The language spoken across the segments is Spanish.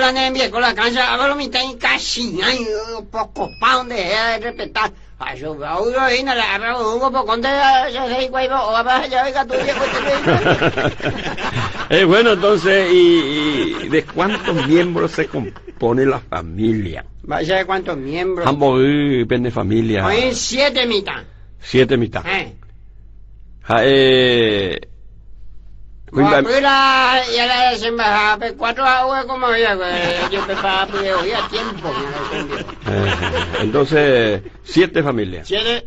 la neve, con la cancha, a ver lo mitad y casi, ay, poco pound de respetar. A yo, a uno y no la hago un poco con ya sé cuál va, o va ya venga tú ya bueno, entonces, ¿y de cuántos miembros se compone la familia? Vaya de cuántos miembros. Ambos depende de familia. Hay 7 mitad. 7 mitad. Mira, ya la desembajada, 4 aguas como había, yo pensaba que había tiempo. Entonces, 7 familias. 7.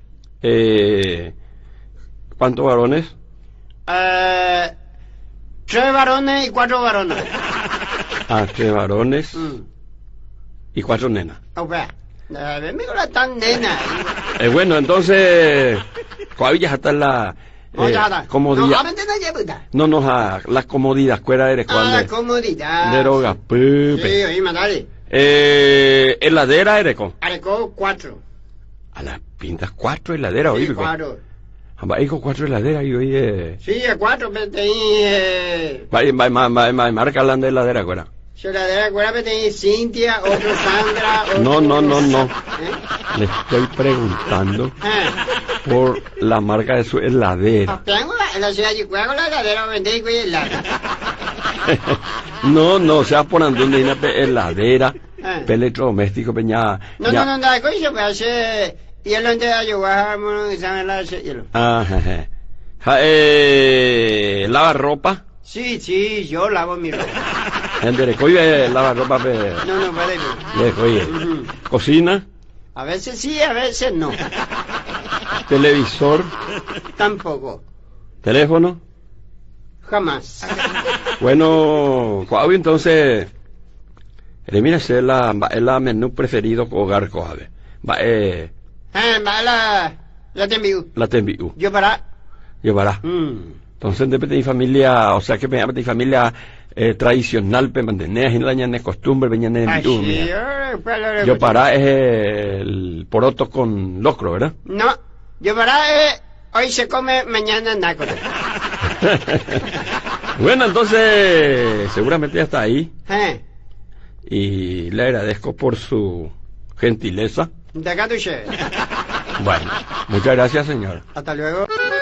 ¿Cuántos varones? 3 varones y 4 varones. 3 varones y 4 nenas. Venme con la tan nena. Bueno, entonces, todavía está la comodidad. No, la comodidad, fuera de la comodidad. De droga, Sí, oye, dale. Heladera, Ereco. Areco 4. A las pintas 4 heladeras, sí, oye. 4. Hijo 4 heladeras y oye. Sí, a 4, pero te marca la de heladera, fuera. Heladera, fuera, pero te Cintia, otro Sandra. No. Le estoy preguntando por la marca de su heladera. En la ciudad de Cuyaco la heladera vendí y helada. No, sea por donde hay una heladera, electrodoméstico, peña. No, coño, pues hace hielo en de ayuda, la hielo. ¿Lavarropa? Sí, yo lavo mi ropa. ¿En Derecoye lavarropa? No, vale. Derecoye. ¿Cocina? A veces sí, a veces no. ¿Televisor? Tampoco. ¿Teléfono? Jamás. Bueno, entonces, mira, es la menú preferido hogar coave. La tembiú. La tembiú. Yo para. Entonces, de familia, o sea, que me llama de familia tradicional, pe mantener en la ñana costumbre, veñana en yo para es el poroto con locro, ¿verdad? No, yo para hoy se come, mañana nácora. Bueno, entonces, seguramente ya está ahí. Y le agradezco por su gentileza. De acá, Bueno, muchas gracias, señor. Hasta luego.